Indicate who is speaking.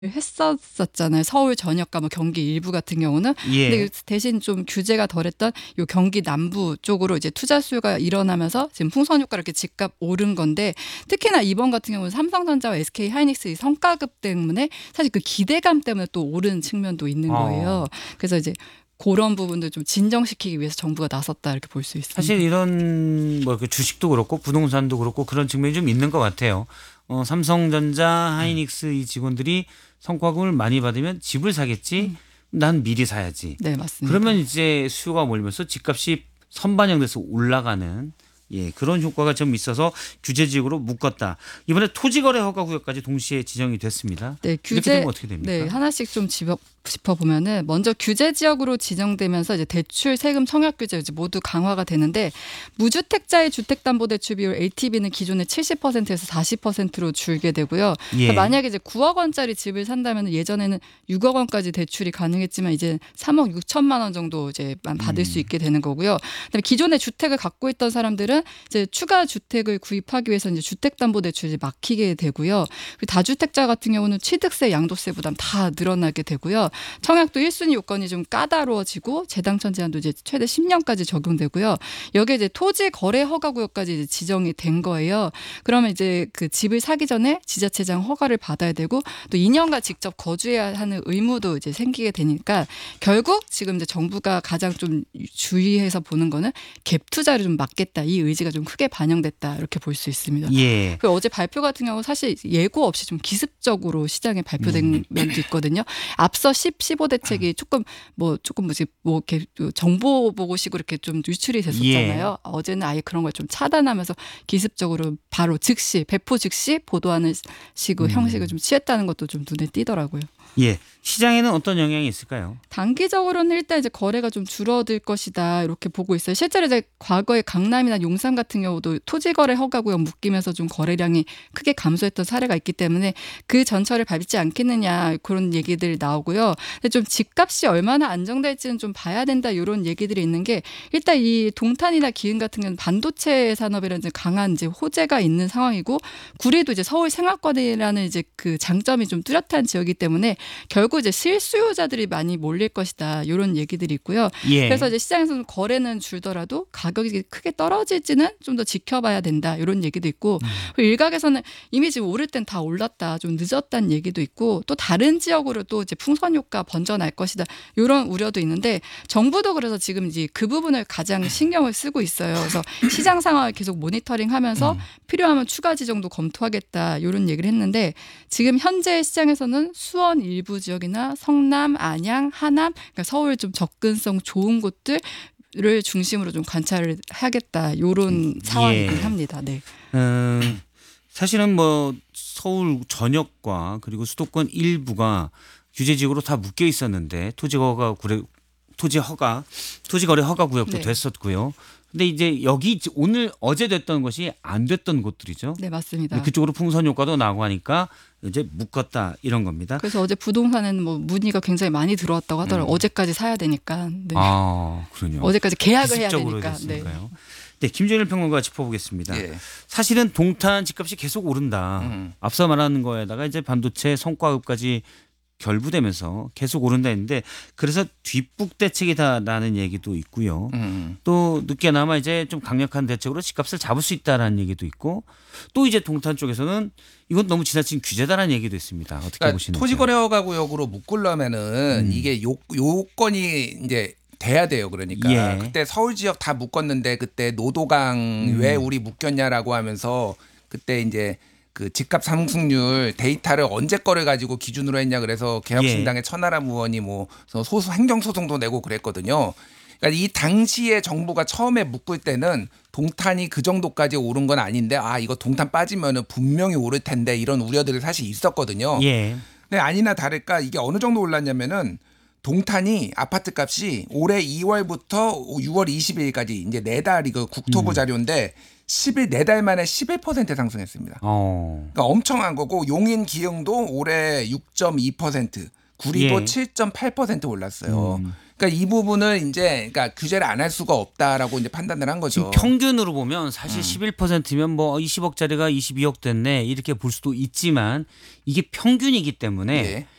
Speaker 1: 했었었잖아요. 서울 전역과 뭐 경기 일부 같은 경우는. 근데
Speaker 2: 예.
Speaker 1: 대신 좀 규제가 덜했던 요 경기 남부 쪽으로 이제 투자 수요가 일어나면서 지금 풍선 효과가 이렇게 집값 오른 건데, 특히나 이번 같은 경우는 삼성전자와 SK 하이닉스 이 성과급 때문에 사실 그 기대감 때문에 또 오른 측면도 있는 거예요. 그래서 이제 그런 부분들 좀 진정시키기 위해서 정부가 나섰다 이렇게 볼 수 있습니다.
Speaker 2: 사실 이런 뭐 주식도 그렇고 부동산도 그렇고 그런 측면이 좀 있는 것 같아요. 삼성전자, 하이닉스 이 직원들이 성과금을 많이 받으면 집을 사겠지. 난 미리 사야지.
Speaker 1: 네, 맞습니다.
Speaker 2: 그러면 이제 수요가 몰리면서 집값이 선반영돼서 올라가는 그런 효과가 좀 있어서 규제지역으로 묶었다. 이번에 토지거래 허가구역까지 동시에 지정이 됐습니다.
Speaker 1: 네,
Speaker 2: 이렇게 되면 어떻게 됩니까?
Speaker 1: 네, 하나씩 좀 짚어보면은 먼저 규제 지역으로 지정되면서 이제 대출 세금 청약 규제 이제 모두 강화가 되는데, 무주택자의 주택담보대출 비율 LTV는 기존의 70%에서 40%로 줄게 되고요. 그러니까 만약에 이제 9억 원짜리 집을 산다면 예전에는 6억 원까지 대출이 가능했지만 이제 3억 6천만 원 정도 이제 받을 수 있게 되는 거고요. 그다음에 기존의 주택을 갖고 있던 사람들은 이제 추가 주택을 구입하기 위해서 이제 주택담보대출이 막히게 되고요. 그리고 다주택자 같은 경우는 취득세, 양도세 부담 다 늘어나게 되고요. 청약도 1순위 요건이 좀 까다로워지고 재당첨 제한도 이제 최대 10년까지 적용되고요. 여기에 이제 토지 거래 허가 구역까지 이제 지정이 된 거예요. 그러면 이제 그 집을 사기 전에 지자체장 허가를 받아야 되고 또 2년간 직접 거주해야 하는 의무도 이제 생기게 되니까, 결국 지금 이제 정부가 가장 좀 주의해서 보는 거는 갭 투자를 좀 막겠다, 이 의지가 좀 크게 반영됐다 이렇게 볼 수 있습니다.
Speaker 2: 예.
Speaker 1: 그 어제 발표 같은 경우 사실 예고 없이 좀 기습적으로 시장에 발표된 면도 있거든요. 앞서 15 대책이 조금 이렇게 정보 보고식으로 이렇게 좀 유출이 됐었잖아요. 어제는 아예 그런 걸 좀 차단하면서 기습적으로 바로 즉시 배포 즉시 보도하는 식으로 형식을 좀 취했다는 것도 좀 눈에 띄더라고요.
Speaker 2: 예. 시장에는 어떤 영향이 있을까요?
Speaker 1: 단기적으로는 일단 이제 거래가 좀 줄어들 것이다 이렇게 보고 있어요. 실제로 이제 과거에 강남이나 용산 같은 경우도 토지 거래 허가구역 묶이면서 좀 거래량이 크게 감소했던 사례가 있기 때문에 그 전철을 밟지 않겠느냐 그런 얘기들 나오고요. 근데 좀 집값이 얼마나 안정될지는 좀 봐야 된다 이런 얘기들이 있는 게, 일단 이 동탄이나 기흥 같은 경우는 반도체 산업이라는 강한 이제 호재가 있는 상황이고, 구리도 이제 서울 생활권이라는 이제 그 장점이 좀 뚜렷한 지역이기 때문에 결국 이제 실수요자들이 많이 몰릴 것이다 이런 얘기들이 있고요. 그래서 이제 시장에서는 거래는 줄더라도 가격이 크게 떨어질지는 좀 더 지켜봐야 된다 이런 얘기도 있고, 그리고 일각에서는 이미 지금 오를 땐 다 올랐다, 좀 늦었다는 얘기도 있고, 또 다른 지역으로 또 이제 풍선 효과 번져날 것이다 이런 우려도 있는데, 정부도 그래서 지금 이제 그 부분을 가장 신경을 쓰고 있어요. 그래서 시장 상황을 계속 모니터링하면서 필요하면 추가 지정도 검토하겠다 이런 얘기를 했는데, 지금 현재 시장에서는 수원 일부 지역이나 성남, 안양, 하남, 그러니까 서울 좀 접근성 좋은 곳들을 중심으로 좀 관찰을 하겠다 이런 상황이긴 합니다. 네.
Speaker 2: 사실은 뭐 서울 전역과 그리고 수도권 일부가 규제지역으로 다 묶여 있었는데 토지 거래 허가 구역도
Speaker 1: 네.
Speaker 2: 됐었고요. 근데 이제 여기 어제 됐던 것이 안 됐던 곳들이죠.
Speaker 1: 네, 맞습니다.
Speaker 2: 그쪽으로 풍선 효과도 나고 하니까 이제 묶었다 이런 겁니다.
Speaker 1: 그래서 어제 부동산에는 뭐 문의가 굉장히 많이 들어왔다고 하더라고요. 어제까지 사야 되니까. 네.
Speaker 2: 아, 그렇군요.
Speaker 1: 어제까지 계약을 해야
Speaker 2: 기습적으로
Speaker 1: 되니까.
Speaker 2: 됐으니까요. 네, 김준일 평론가 짚어보겠습니다.
Speaker 3: 예.
Speaker 2: 사실은 동탄 집값이 계속 오른다. 앞서 말하는 거에다가 이제 반도체 성과급까지 결부되면서 계속 오른다 했는데, 그래서 뒷북 대책이 다 나는 얘기도 있고요. 또 늦게나마 이제 좀 강력한 대책으로 집값을 잡을 수 있다라는 얘기도 있고, 또 이제 동탄 쪽에서는 이건 너무 지나친 규제다라는 얘기도 있습니다. 어떻게
Speaker 3: 그러니까
Speaker 2: 보시는지.
Speaker 3: 토지거래허가 구역으로 묶으려면은 이게 요건이 이제 돼야 돼요. 그러니까
Speaker 2: 예.
Speaker 3: 그때 서울 지역 다 묶었는데 그때 노도강 왜 우리 묶였냐라고 하면서 그때 이제 그 집값 상승률 데이터를 언제 거를 가지고 기준으로 했냐 그래서 개혁신당의 천하람 의원이 뭐 행정소송도 내고 그랬거든요. 그러니까 이 당시에 정부가 처음에 묶을 때는 동탄이 그 정도까지 오른 건 아닌데 이거 동탄 빠지면은 분명히 오를 텐데 이런 우려들이 사실 있었거든요.
Speaker 2: 예.
Speaker 3: 근데 아니나 다를까 이게 어느 정도 올랐냐면은 동탄이 아파트 값이 올해 2월부터 6월 20일까지 이제 4달 이거 국토부 자료인데 4달 만에 11% 상승했습니다. 그러니까 엄청난 거고, 용인 기흥도 올해 6.2%, 구리도
Speaker 2: 예.
Speaker 3: 7.8% 올랐어요. 그러니까 이 부분을 이제 그러니까 규제를 안 할 수가 없다라고 이제 판단을 한 거죠.
Speaker 2: 지금 평균으로 보면 사실 11%면 뭐 20억짜리가 22억 됐네 이렇게 볼 수도 있지만 이게 평균이기 때문에
Speaker 3: 예.